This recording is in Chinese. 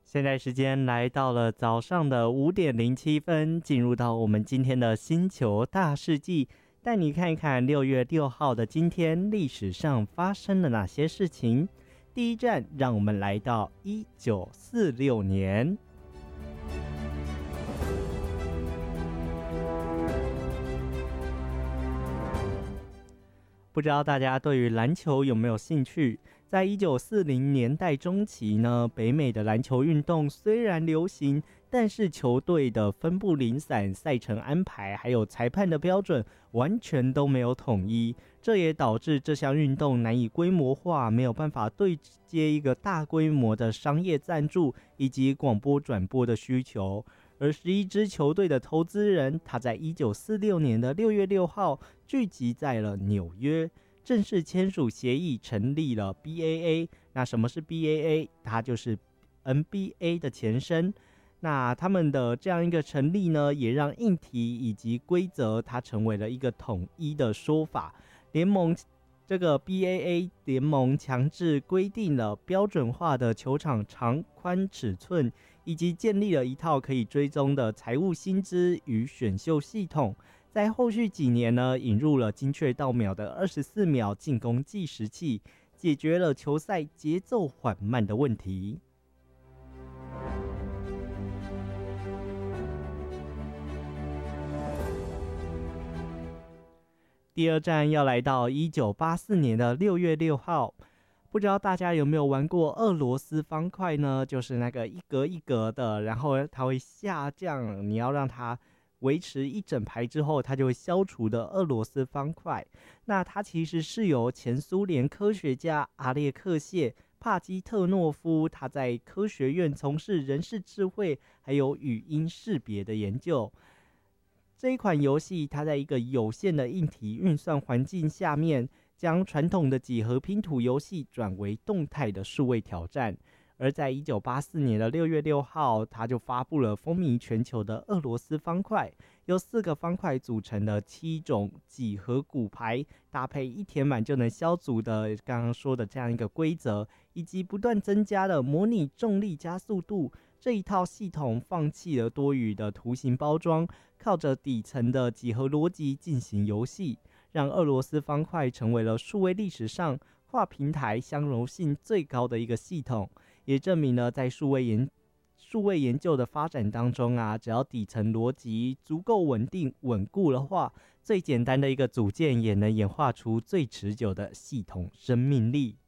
现在时间来到了早上的5:07，进入到我们今天的星球大事记，带你看一看6月6号的今天历史上发生了哪些事情。第一站，让我们来到1946年。不知道大家对于篮球有没有兴趣？在1940年代中期呢，北美的篮球运动虽然流行，但是球队的分布零散、赛程安排还有裁判的标准完全都没有统一，这也导致这项运动难以规模化，没有办法对接一个大规模的商业赞助以及广播转播的需求。而11支球队的投资人，他在1946年的6月6号聚集在了纽约，正式签署协议，成立了 BAA。 那什么是 BAA？ 它就是 NBA 的前身。那他们的这样一个成立呢，也让硬体以及规则它成为了一个统一的说法。这个 BAA 联盟强制规定了标准化的球场长宽尺寸，以及建立了一套可以追踪的财务薪资与选秀系统。在后续几年呢，引入了精确到秒的24秒进攻计时器，解决了球赛节奏缓慢的问题。第二站要来到1984年的6月6号，不知道大家有没有玩过俄罗斯方块呢？就是那个一格一格的，然后它会下降，你要让它维持一整排之后，它就会消除的俄罗斯方块。那它其实是由前苏联科学家阿列克谢·帕基特诺夫，他在科学院从事人事智慧还有语音识别的研究。这一款游戏，它在一个有限的硬体运算环境下面，将传统的几何拼图游戏转为动态的数位挑战。而在1984年的6月6号，它就发布了风靡全球的俄罗斯方块，由4个方块组成的7种几何骨牌，搭配一填满就能消除的刚刚说的这样一个规则，以及不断增加的模拟重力加速度。这一套系统放弃了多余的图形包装，靠着底层的几何逻辑进行游戏，让俄罗斯方块成为了数位历史上跨平台相容性最高的一个系统，也证明了在数位研究的发展当中啊，只要底层逻辑足够稳定稳固的话，最简单的一个组件也能演化出最持久的系统生命力。